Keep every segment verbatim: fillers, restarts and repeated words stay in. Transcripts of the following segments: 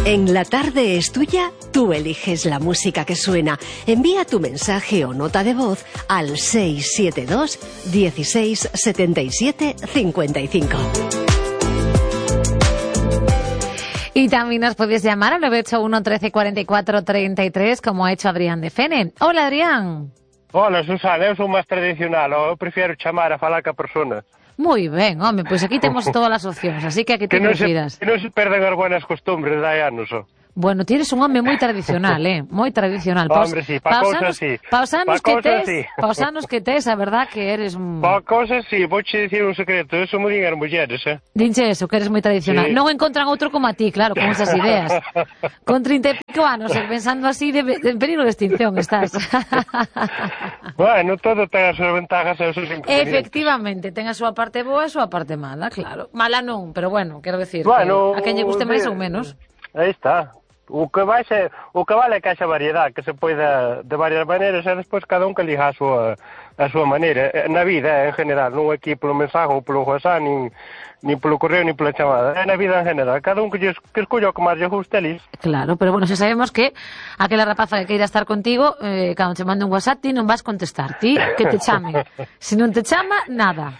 En La Tarde es Tuya, tú eliges la música que suena. Envía tu mensaje o nota de voz al seis siete dos, dieciséis, setenta y siete, cincuenta y cinco. Y también nos puedes llamar al nueve ocho uno, trece, cuarenta y cuatro, treinta y tres, como ha hecho Adrián de Fene. Hola, Adrián. Hola, Susana, eu son máis tradicional, eu prefiro chamar a falar ca persona. Moi ben, home, pois aquí temos todas as opcións, así que aquí te decidas. Que non se perden as buenas costumbres de anos, ó. Bueno, tienes un home moi tradicional, eh, moi tradicional. Pa Hombre, sí, pa cousas sí. Pa os anos pa que tes, sí. pa os anos que tes, a verdad que eres un... Pa cousas sí, vouche dicir un secreto, eso mo din as mulleres, eh. Dinche eso, que eres moi tradicional. Sí. Non encontran outro como a ti, claro, con esas ideas. Con trinta e pico anos, e pensando así, de, de peligro de extinción estás. Bueno, todo ten as súas ventajas e os seus inconvenientes. Efectivamente, ten a súa parte boa e a súa parte mala, claro. Mala non, pero bueno, quero decir, bueno, que a quen lle guste máis de... ou menos. Aí está. O que vai ser, o que vale é que haxa variedade, que se poida de varias maneiras e despois cada un que liga a súa a súa maneira, na vida en general, non aquí polo mensaje ou polo WhatsApp, nin, nin polo correo, nin pola chamada, é na vida en general, cada un que, lle, que escolla o que máis lle guste ali. Claro, pero bueno, xa sabemos que aquela rapaza que queira estar contigo, eh, cando te mande un WhatsApp, ti non vas contestar, ti que te chamen. Se non te chama, nada.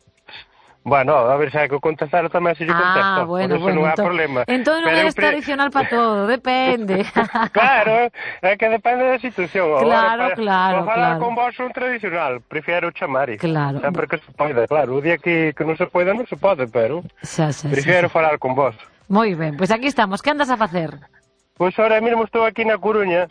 Bueno, a ver se hai que contestar tamén se lle contesta, ah, bueno, por eso bueno, non hai entón, problema. Entón non eres pre... tradicional para todo, depende. Claro, é que depende da situación. Claro, Ahora, para, claro, para falar claro. con vos son tradicional, prefiero chamar. Claro. Sempre que se poida, claro. O día que, que non se poida, non se pode, pero xa, xa, prefiero xa, xa. falar con vos. Moi ben, pois pues aquí estamos. Que andas a facer? Pois pues ahora mesmo estou aquí na Coruña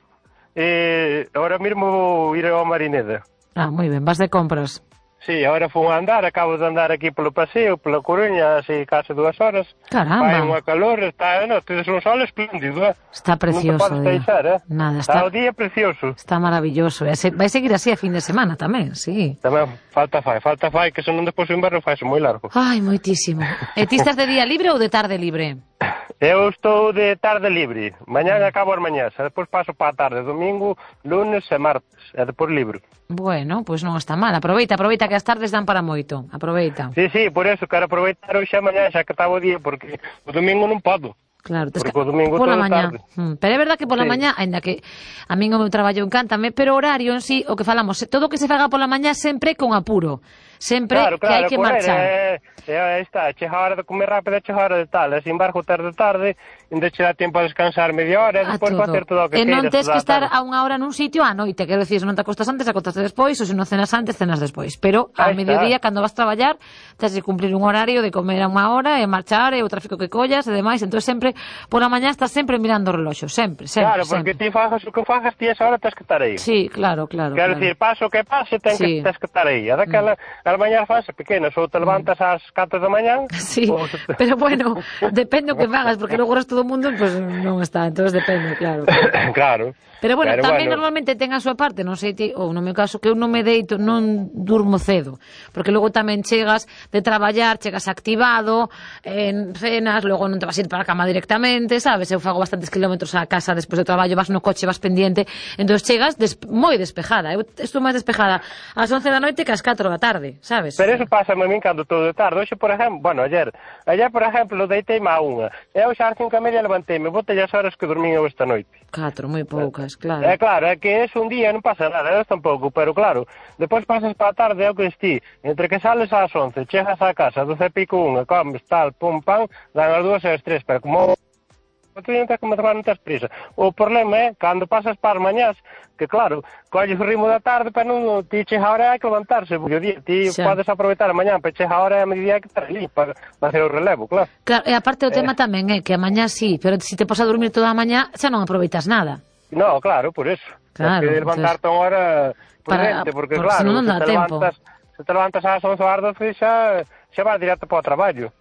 e ahora mesmo vou ir ao Marineda. Ah, moi ben, vas de compras. Sí, agora fui a andar, acabo de andar aquí polo paseo, pola Coruña, así case dúas horas. Caramba. Vai unha calor, está, no, tedes un sol espléndido, eh? Está precioso. Non te podes deixar, eh? Nada, está... Está o día precioso. Está maravilloso. E se... vai seguir así a fin de semana tamén, sí. Tamén, falta fai, falta fai, que senón despois o inverno faise moi largo. Ai, moitísimo. E ti estás de día libre ou de tarde libre? Eu estou de tarde libre. Mañán acabo as mañás, e despois paso para a tarde, domingo, lunes e martes, e despois libre. Bueno, pois pues non está mal. Aproveita, aproveita que as tardes dan para moito. Aproveita. Sí, sí, por eso quero aproveitar hoxe a mañá, xa que estaba o día, porque o domingo non podo. Claro, porque o domingo pola toda mañá. tarde. Hmm. Pero é verdad que pola sí. mañá, aínda que a min o meu traballo encántame, pero o horario en sí, o que falamos, todo o que se faga pola mañá sempre con apuro. Sempre claro, claro, que hai que correr, marchar. É, é, aí está, chega a hora de comer rápido, chega a hora de tal, e sin embargo, tarde tarde, ainda che dá tempo a descansar media hora, e despois facer todo o que queiras. E non tes que estar tarde. a unha hora nun sitio á noite, quero dicir, se non te acostas antes, acostaste despois, ou se non cenas antes, cenas despois. Pero ao mediodía, cando vas traballar, tens de cumplir un horario de comer a unha hora, e marchar, e o tráfico que collas, e demais, entón sempre, pola mañá estás sempre mirando o reloxo, sempre, sempre. Claro, porque sempre. ti fagas o que fagas, ti esa hora tens que estar aí. Sí, claro, claro. Quero claro. dicir, paso o que pase, ten sí. que, tens que estar aí. A daquela, mm. as mañás fase pequenas, ou te levantas ás catro da mañán... Sí, ou... pero bueno, depende o que fagas, porque logo resto do mundo pues, non está, entonces depende, claro. Claro. claro. Pero bueno, pero tamén bueno. normalmente ten a súa parte, non sei ti, ou no meu caso, que eu non me deito, non durmo cedo, porque logo tamén chegas de traballar, chegas activado, en cenas, logo non te vas a ir para a cama directamente, sabes? Eu fago bastantes kilómetros á casa despois do traballo, vas no coche, vas pendiente, entón chegas des moi despejada. Eu estou máis despejada ás once da noite que ás catro da tarde, sabes? Pero eso pasa a min cando todo de tarde. Hoxe, por exemplo, bueno, ayer, ayer, por exemplo, deiteime a unha. Eu xa ás cinco e media levanteime, botei as horas que dormín eu esta noite. Catro, moi poucas, claro. É claro, é que es un día non pasa nada, eu tampouco, pero claro, depois pasas para a tarde, é o que esti, entre que sales ás once, chegas á casa, doce e pico unha, comes, tal, pum, pam, dan as dúas e as tres, pero como tú non tens que me trabalhar, non tens prisa. O problema é, cando pasas para as mañás, que claro, colles o ritmo da tarde, pero non, ti chega a hora hai que levantarse, porque o día, ti xa. Podes aproveitar a mañá, pero chega a hora e a mediodía hai que estar ali para, para hacer o relevo, claro. Claro, e aparte o tema eh. tamén é que a mañá sí, pero se si te posa a dormir toda a mañá, xa non aproveitas nada. No, claro, por eso. Claro, tens que levantarte unha hora prudente, porque, porque claro, non se, dá te tempo. levantas, se te levantas ás once ou ás doce xa, xa vas directo para o traballo.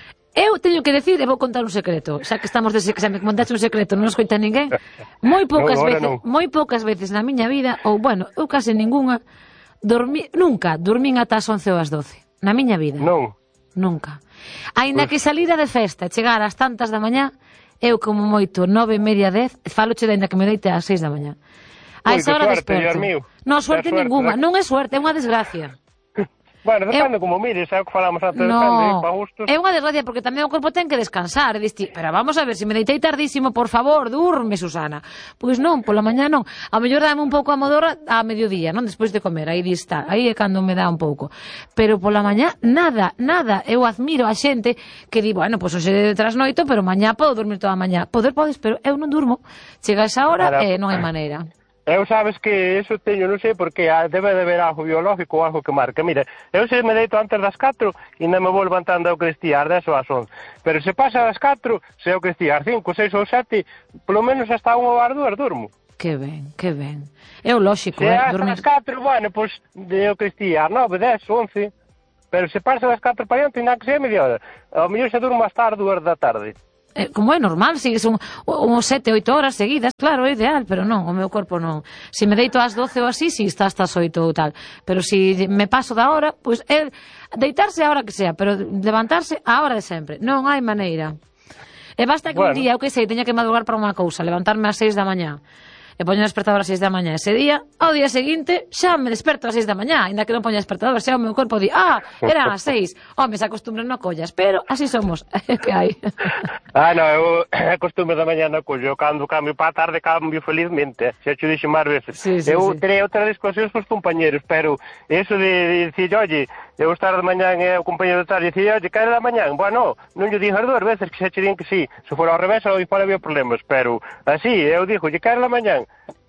Eu teño que decir, e vou contar un secreto, xa que estamos de, xa me contaste un secreto, non nos coita ninguén. Moi poucas no, veces, non. moi poucas veces na miña vida, ou bueno, eu case ningunha, dormi, nunca dormín ata as once ou as doce. Na miña vida. Non. Nunca. Aínda pues... que salira de festa, chegar ás tantas da mañá, eu como moito nove e media, dez, faloche de ainda que me deite ás seis da mañá. A esa hora desperto. Non, suerte ninguna, non é suerte, é unha desgracia. Bueno, depende eu... como mires, é o que falamos antes, no, depende, para gustos. É unha desgracia porque tamén o corpo ten que descansar, e diste, pero vamos a ver, se me deitei tardísimo, por favor, durme, Susana. Pois non, pola mañá non. A mellor dame un pouco a modorra a mediodía, non despois de comer, aí está, aí é cando me dá un pouco. Pero pola mañá, nada, nada. Eu admiro a xente que di, bueno, pois hoxe de trasnoito, pero mañá podo dormir toda a mañá. Poder podes, pero eu non durmo. Chega esa hora e eh, non hai maneira. Eu sabes que eso teño, non sei porque debe de haber algo biológico ou algo que marca. Mira, eu se me deito antes das catro e non me vou levantando ao cristía ás dez ou ás once. Pero se pasa das catro, se eu cristía ás cinco, seis ou sete, polo menos hasta unha ou ás dúas durmo. Que ben, que ben. É o lóxico, se eh, dormir. Se ás catro, bueno, pois eu cristía ás nove, dez, once. Pero se pasa das catro para diante, non que sea media hora. Ao mellor se durmo hasta as dúas da tarde. Eh, como é normal, sigues un, un sete, oito horas seguidas, claro, é ideal, pero non, o meu corpo non. Se me deito ás doce ou así, si está hasta as oito ou tal. Pero se si me paso da hora, pois é deitarse a hora que sea, pero levantarse a hora de sempre. Non hai maneira. E basta que bueno. un día, eu que sei, teña que madrugar para unha cousa, levantarme ás seis da mañá, e poño o despertador ás seis da mañá ese día, ao día seguinte xa me desperto ás seis da mañá, ainda que non poña despertador, xa o meu corpo di, ah, eran as seis, home, se acostumbran no collas, pero así somos, que hai. Ah, no, eu acostumbro da mañá no collo, cando cambio para a tarde cambio felizmente, xa te dixo máis veces. Sí, sí, eu sí. terei outras discusións cos compañeros, pero eso de, de dicir, oye, eu estar de mañá e o compañero de tarde dicir, oye, cae da mañá, bueno, non lle dixo as dúas veces que xa che din que sí, se fora ao revés, aí pode haber problemas, pero así, eu dixo, lle cae da mañá,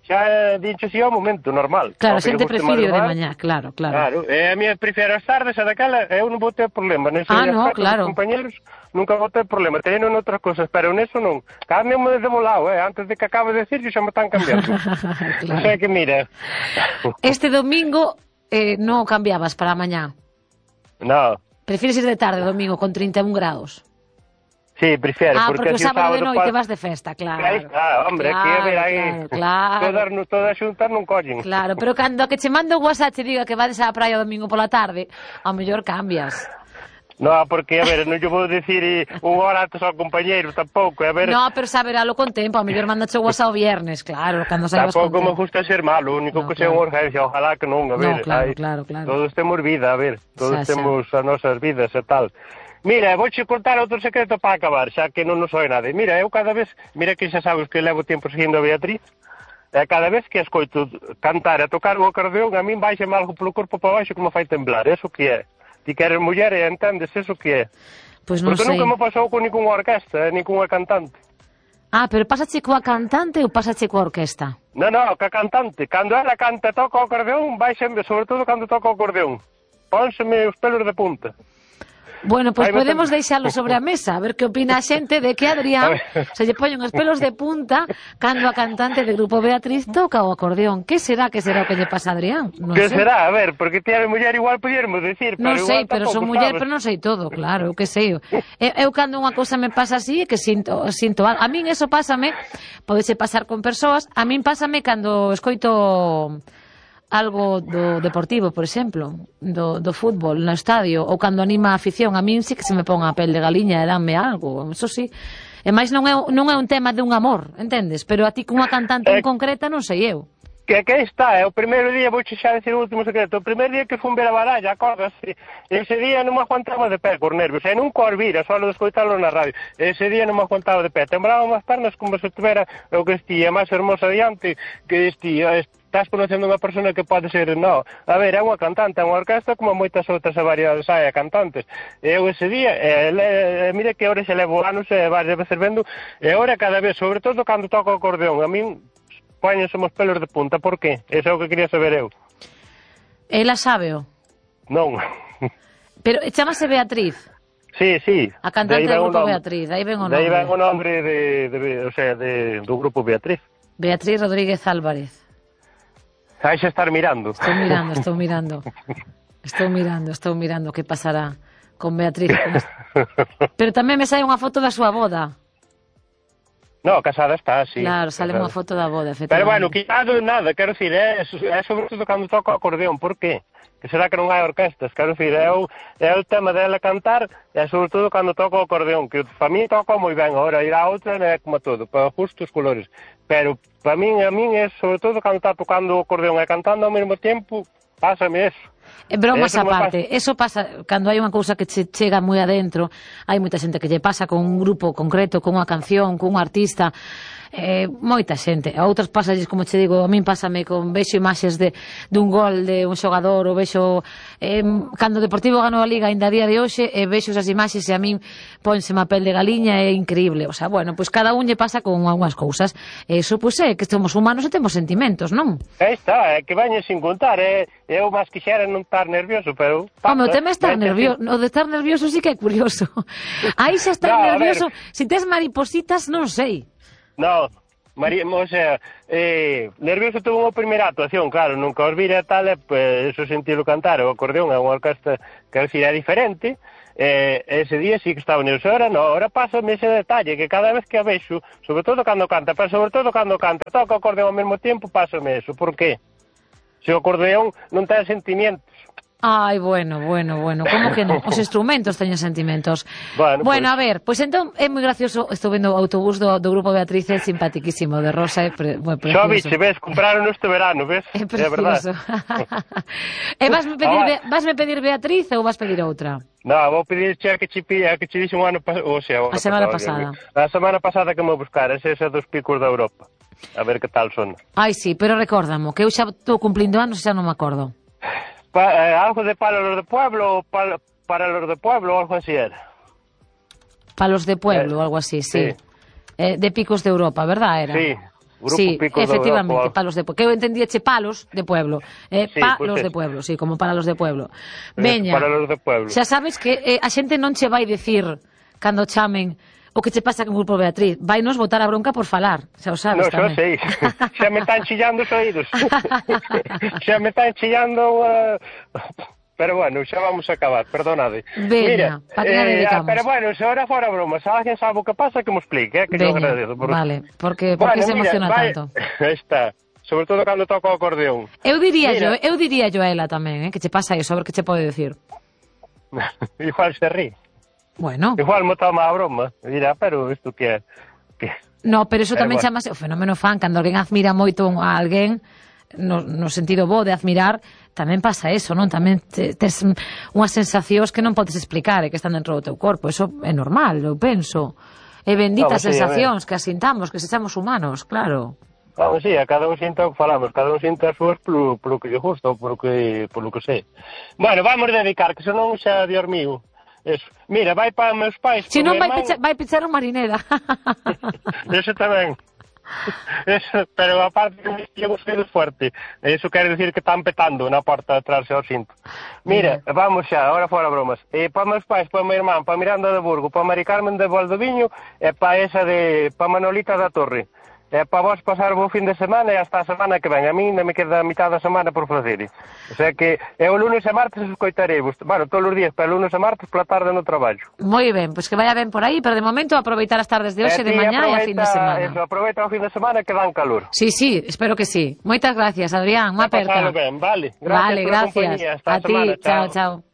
xa dicho así ao momento, normal. Claro, a xente prefire de mañá, claro, claro. Claro, e a mí prefiro as tardes, a daquela, eu non vou ter problema. Nese ah, no, claro. Os compañeros nunca vou ter problema, teñen outras cosas, pero neso non. Cámbiame de volado, eh, antes de que acabe de decir, xa me están cambiando. Claro. O sea que, mira... Este domingo eh, non cambiabas para a mañá? No. Prefires ir de tarde, domingo, con trinta e un grados? Sí, prefiero. Ah, porque, porque o sábado, sábado de noite pa... vas de festa, claro. Ah, hombre, claro, que a ver aí. Claro, claro. Todas, todas xuntas non collen. Claro, pero cando que che mando o WhatsApp te diga que vades á praia o domingo pola tarde, ao mellor cambias. No, porque, a ver, non yo vou dicir unha hora antes ao compañeiro, tampouco, a ver... No, pero saberalo con tempo, ao mellor mandache o WhatsApp o viernes, claro, cando saibas con tempo. Tampouco me gusta ser malo, o único no, que claro. sea unha urgencia, ojalá que non, a ver. No, claro, ay, claro, claro. Todos temos vida, a ver, todos xa, temos xa. as nosas vidas e tal. Mira, vouche contar outro secreto para acabar, xa que non nos soe nada. Mira, eu cada vez, mira que xa sabes que levo tempo seguindo a Beatriz, e cada vez que escoito cantar e tocar o acordeón, a min baixa algo polo corpo para baixo que me fai temblar, eso que é. Ti que eres muller e entendes eso que é. Pois non Porque sei. nunca me pasou con ninguna orquesta, nin cunha cantante. Ah, pero pásache coa cantante ou pásache coa orquesta? Non, non, coa cantante. Cando ela canta e toca o acordeón, baixa, sobre todo cando toca o acordeón. Pónseme os pelos de punta. Bueno, pois pues podemos deixalo sobre a mesa, a ver que opina a xente de que Adrián se lle poñen os pelos de punta cando a cantante do grupo Beatriz toca o acordeón. Que será, que será o que lle pasa a Adrián? Non que sei. Será? A ver, porque ti eres muller igual podíamos decir, pero non sei, igual pero son muller, sabes. Pero non sei todo, claro, que sei. Eu, eu cando unha cousa me pasa así, que sinto, sinto a min eso pásame, podese pasar con persoas, a min pásame cando escoito algo do deportivo, por exemplo, do, do fútbol no estadio, ou cando anima a afición, a min sí que se me pon a pel de galiña e danme algo, eso sí. E máis non é, non é un tema de un amor, entendes? Pero a ti cunha cantante en concreta non sei eu. Que que está, é o primeiro día, vou xa decir o último secreto, o primeiro día que fun ver a baralla, acordas, ese día non me aguantaba de pé cor nervios, e nunca os vira, só de escoitalo na radio, ese día non me aguantaba de pé, temblaba as pernas como se tivera o que estía máis hermosa diante, que estía, estás conocendo unha persona que pode ser, no, a ver, é unha cantante, é unha orquesta como moitas outras e varias hai cantantes, e eu ese día, e, e, mire que ahora se levo anos e varias veces vendo, e ahora cada vez, sobre todo cando toco o acordeón, a min poñen somos pelos de punta, por qué? Eso é o que quería saber eu. Ela sábeo? Non. Pero chamase Beatriz? Sí, sí. A cantante do grupo Beatriz, aí ven o nome. Aí ven o nombre de, de, o sea, de, do grupo Beatriz. Beatriz Rodríguez Álvarez. Aí xa estar mirando. Estou mirando, estou mirando. Estou mirando, estou mirando que pasará con Beatriz. Pero tamén me sai unha foto da súa boda. No, casada está, sí. Claro, sale unha foto da boda, efectivamente. Pero bueno, quitado nada, quero dicir, é, é sobre todo cando toco acordeón, por qué? Que será que non hai orquestas, quero dicir, é o, é o tema dela cantar, e sobre todo cando toco acordeón, que para mí toco moi ben, agora ir a outra non é como todo, para justos colores, pero para min, a min é sobre todo cando está tocando o acordeón e cantando ao mesmo tempo, pásame eso. Bromas Eso me aparte, pasa. eso pasa cando hai unha cousa que che chega moi adentro, hai moita xente que lle pasa con un grupo concreto, con unha canción, con un artista, eh, moita xente. A outras pasalles, como che digo, a min pásame con vexo imaxes de dun gol de un xogador, ou vexo eh, cando o Deportivo ganou a Liga ainda a día de hoxe, e vexo esas imaxes e a min pónse má pel de galiña, é increíble. O sea, bueno, pois cada un lle pasa con algunhas cousas. E iso, pois, é que somos humanos e temos sentimentos, non? Aí está, é que veñen sin contar, é, eu máis quixera non estar nervioso, pero... Home, o tema é estar nervioso, o de estar nervioso sí que é curioso. Aí xa estar No, a nervioso, ver. si tes maripositas, non sei. No, María, o sea, eh, nervioso tuvo unha primeira actuación, claro, nunca os vira tal, e, pues, eso sentilo cantar, o acordeón é unha orquesta que decir, é diferente, eh, ese día sí que estaba nervioso, ahora no, ahora pásame ese detalle, que cada vez que a vexo, sobre todo cando canta, pero sobre todo cando canta, toca o acordeón ao mesmo tempo, pásame eso, por qué? Se o acordeón non ten sentimientos. Ai, bueno, bueno, bueno, como que non? Os instrumentos teñen sentimentos. Bueno, Bueno, pues. a ver, pois pues entón é moi gracioso, estou vendo o autobús do, do grupo Beatriz, é simpatiquísimo, de Rosa, é pre, bueno, Xa precioso. biche, ves, compraron este verano, ves? É É verdade. precioso. E vasme pedir, Ah, Be- vasme pedir Beatriz ou vas pedir outra? No, vou pedir che que che pilla, que che dixe un ano pasado, o sea, o A semana pasado, pasada. A semana pasada que me buscar, ese esa dos picos da Europa. A ver que tal son. Ai, sí, pero recórdamo, que eu xa estou cumplindo anos e xa non me acordo. Pa, eh, algo de para los de pueblo, pa, para los de pueblo, algo así era. Palos de Pueblo, Eh, ou algo así, sí. sí. Eh, de Picos de Europa, verdad era? Sí, Grupo sí, Picos de efectivamente, Europa. palos de Pueblo. Que eu entendía che palos de Pueblo. Eh, Sí, palos pues de eso. Pueblo, sí, como para los de Pueblo. Eh, Veña, para los de pueblo. xa sabes que eh, a xente non che vai dicir cando chamen o que che pasa con o Grupo Beatriz. Vai nos botar a bronca por falar, xa o sabes No, xa tamén. sei. Xa me están chillando os oídos. Xa me están chillando... Uh... Pero bueno, xa vamos a acabar, perdonade. Veña, pa que la dedicamos? Pero bueno, se ahora fora broma, se alguén sabe o que pasa, que me explique, eh, que yo Veña, agradezo. Por... vale, porque, porque Bueno, se mira, emociona vai- tanto. Aí está, sobre todo cando toca o acordeón. Eu diría yo, Mira. eu diría yo a ela tamén, eh, que che pasa iso, a ver que che pode decir. Igual se rí. Bueno, Igual me toma a broma. E dirá, pero isto que é? Que... no, pero iso Pero tamén bueno. chamase o fenómeno fan, cando alguén admira moito a alguén, no, no sentido bo de admirar, tamén pasa eso, non? Tamén te, tes unhas sensacións que non podes explicar e que están dentro do teu corpo, eso é normal, eu penso. E benditas Vamos, sí, a ver. sensacións que asintamos, que sexamos humanos, claro. Vamos, sí, a cada un sinta o que falamos, cada un sinta as súas polo, polo que lle gusta ou polo que, polo que sei. Bueno, vamos dedicar, que senón xa de hormigo. Eso. Mira, vai para meus pais. Se para o non meu vai, irmán. pecha, vai pechar o marinera. Eso tamén. Eso, pero aparte que me llevo cedo fuerte. Eso quere decir que están petando na porta atrás ao cinto. Mira, vamos xa, ahora fora bromas. Eh, para meus pais, para o meu irmán, para Miranda de Burgo, para Mari Carmen de Valdoviño e para esa de para Manolita da Torre. E para vos pasar bo fin de semana e hasta a semana que ven. A mí non me queda a mitad da semana por facer. O sea que eu o lunes e martes escoitarei. Bueno, todos os días, pero o lunes e martes pola tarde no traballo. Moi ben, pois que vaya ben por aí, pero de momento aproveitar as tardes de hoxe, de ti mañá e a fin de semana. Eso, aproveita o fin de semana que dan calor. Sí, sí, espero que sí. Moitas gracias, Adrián, unha aperta. Pasalo ben, vale. Gracias Vale, pola gracias. compañía. Hasta A a semana, ti, chao, chao. chao.